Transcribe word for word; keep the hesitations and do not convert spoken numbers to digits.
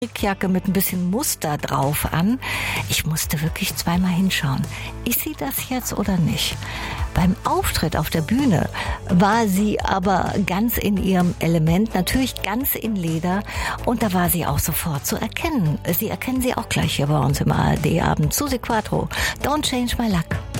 Strickjacke mit ein bisschen Muster drauf an. Ich musste wirklich zweimal hinschauen. Ist sie das jetzt oder nicht? Beim Auftritt auf der Bühne war sie aber ganz in ihrem Element, natürlich ganz in Leder, und da war sie auch sofort zu erkennen. Sie erkennen sie auch gleich hier bei uns im A R D-Abend. Susi Quatro, Don't Change My Luck.